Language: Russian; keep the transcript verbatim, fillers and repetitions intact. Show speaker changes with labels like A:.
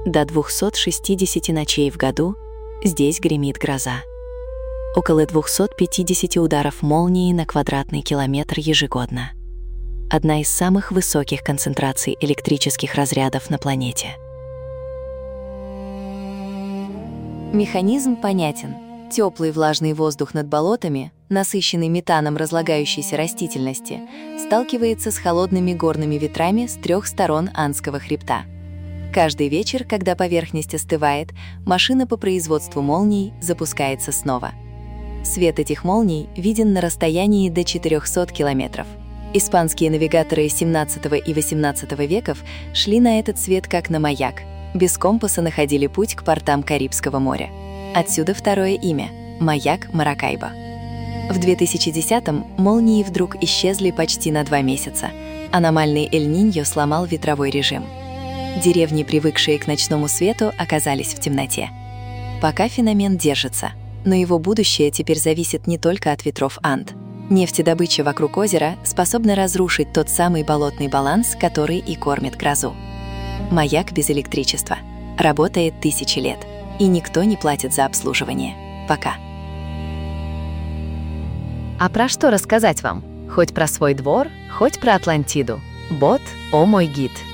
A: До двухсот шестидесяти ночей в году здесь гремит гроза. Около двухсот пятидесяти ударов молнии на квадратный километр ежегодно. Одна из самых высоких концентраций электрических разрядов на планете.
B: Механизм понятен. Теплый влажный воздух над болотами, насыщенный метаном разлагающейся растительности, сталкивается с холодными горными ветрами с трех сторон Андского хребта. Каждый вечер, когда поверхность остывает, машина по производству молний запускается снова. Свет этих молний виден на расстоянии до четырёхсот километров. Испанские навигаторы семнадцатого и восемнадцатого веков шли на этот свет как на маяк. Без компаса находили путь к портам Карибского моря. Отсюда второе имя – маяк Маракайбо. В две тысячи десятом молнии вдруг исчезли почти на два месяца. Аномальный Эль-Ниньо сломал ветровой режим. Деревни, привыкшие к ночному свету, оказались в темноте. Пока феномен держится, но его будущее теперь зависит не только от ветров Анд. Нефтедобыча вокруг озера способна разрушить тот самый болотный баланс, который и кормит грозу. Маяк без электричества. Работает тысячи лет. И никто не платит за обслуживание. Пока.
C: А про что рассказать вам? Хоть про свой двор, хоть про Атлантиду. Бот, о мой гид.